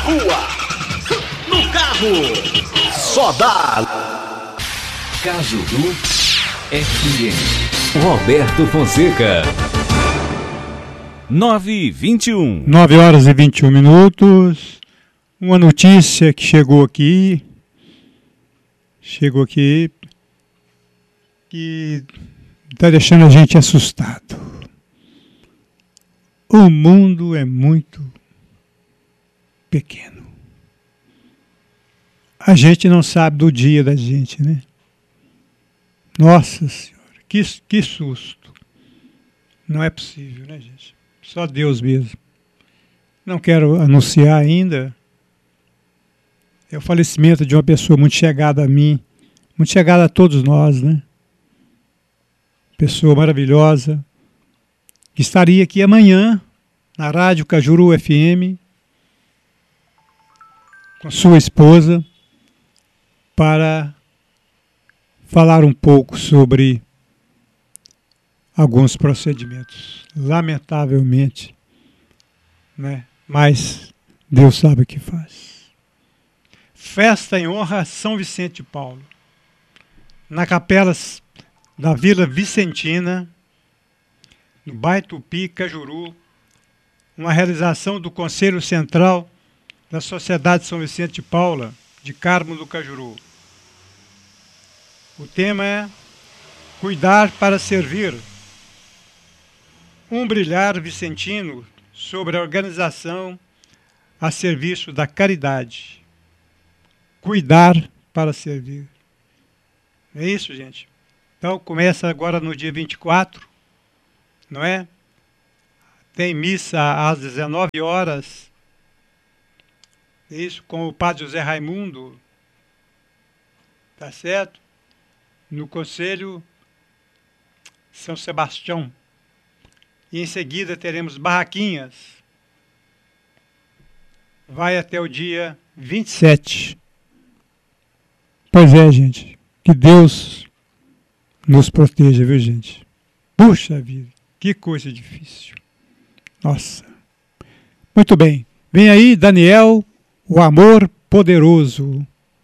rua, no carro, só dá Cajuru FM. Roberto Fonseca. 9h21. 9 horas e 21 minutos. Uma notícia que chegou aqui que está deixando a gente assustado. O mundo é muito pequeno. A gente não sabe do dia da gente, né? Nossa Senhora, que susto. Não é possível, né, gente? Só Deus mesmo. Não quero anunciar ainda. É o falecimento de uma pessoa muito chegada a mim, muito chegada a todos nós, né? Pessoa maravilhosa, que estaria aqui amanhã, na Rádio Cajuru FM, com sua esposa, para falar um pouco sobre alguns procedimentos. Lamentavelmente, né? Mas Deus sabe o que faz. Festa em honra a São Vicente de Paulo. Na capela da Vila Vicentina, no bairro Tupi, Cajuru, uma realização do Conselho Central da Sociedade São Vicente de Paula, de Carmo do Cajuru. O tema é Cuidar para Servir. Um brilhar vicentino sobre a organização a serviço da caridade. Cuidar para servir. É isso, gente? Então, começa agora no dia 24, não é? Tem missa às 19 horas. Isso, com o padre José Raimundo. Tá certo? No Conselho São Sebastião. E em seguida teremos barraquinhas. Vai até o dia 27. Pois é, gente. Que Deus nos proteja, viu, gente? Puxa vida, que coisa difícil. Nossa. Muito bem. Vem aí, Daniel, o amor poderoso.